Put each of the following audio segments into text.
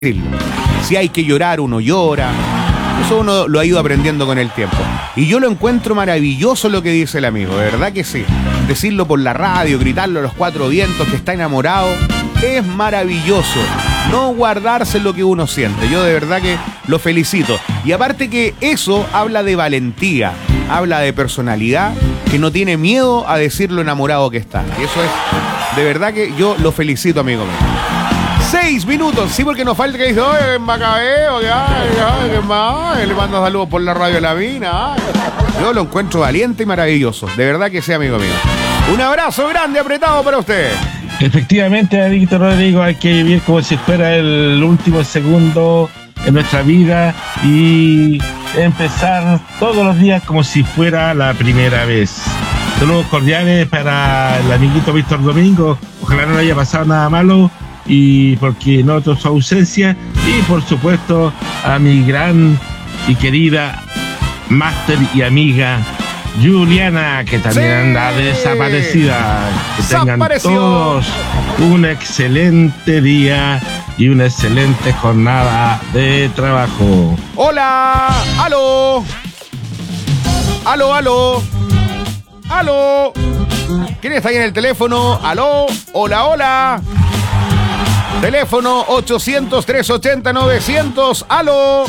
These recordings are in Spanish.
Si hay que llorar, uno llora. Eso uno lo ha ido aprendiendo con el tiempo. Y yo lo encuentro maravilloso lo que dice el amigo, de verdad que sí. Decirlo por la radio, gritarlo a los cuatro vientos que está enamorado, es maravilloso. No guardarse lo que uno siente. Yo de verdad que lo felicito. Y aparte que eso habla de valentía, habla de personalidad, que no tiene miedo a decir lo enamorado que está. Y eso es, de verdad que yo lo felicito, amigo mío. 6 minutos, sí, porque nos falta que dice, oye, Macabeo, que más, le mando saludos por la radio de la mina. Yo lo encuentro valiente y maravilloso, de verdad que sí, amigo mío. Un abrazo grande, apretado para usted. Efectivamente, Víctor Rodrigo, hay que vivir como si fuera el último segundo en nuestra vida y empezar todos los días como si fuera la primera vez. Saludos cordiales para el amiguito Víctor Domingo, ojalá no le haya pasado nada malo y porque noto su ausencia, y por supuesto a mi gran y querida máster y amiga Juliana, que también anda desaparecida. Que tengan todos un excelente día y una excelente jornada de trabajo. Hola, aló, aló, aló, aló. ¿Quién está ahí en el teléfono? Aló, hola, hola. Teléfono 800-380-900. ¡Aló!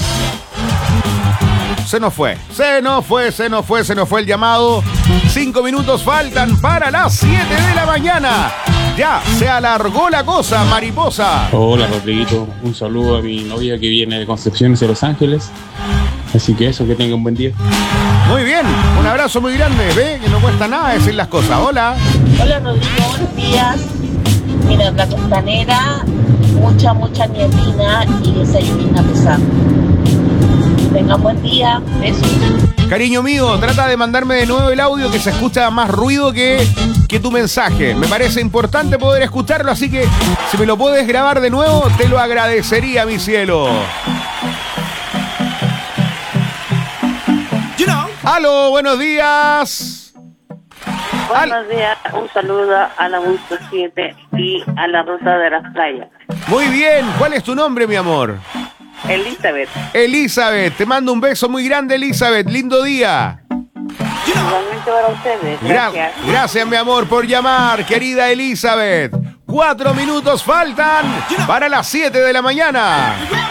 Se nos fue el llamado. 5 minutos faltan para las 7 de la mañana. Ya se alargó la cosa, mariposa. Hola, Rodriguito. Un saludo a mi novia que viene de Concepción hacia Los Ángeles. Así que eso, que tenga un buen día. Muy bien, un abrazo muy grande. Ve que no cuesta nada decir las cosas. Hola. Hola, Rodrigo, buenos días. Mira, la costanera, mucha nieblina y esa neblina pesada. Tenga buen día, besos. Cariño mío, trata de mandarme de nuevo el audio, que se escucha más ruido que tu mensaje. Me parece importante poder escucharlo, así que si me lo puedes grabar de nuevo, te lo agradecería, mi cielo. Aló, buenos días. Buenos días, un saludo a la Busto 7 y a la Ruta de las Playas. Muy bien, ¿cuál es tu nombre, mi amor? Elizabeth. Elizabeth, te mando un beso muy grande, Elizabeth, lindo día. Igualmente para ustedes, gracias. Gracias, mi amor, por llamar, querida Elizabeth. 4 minutos faltan para las 7 de la mañana.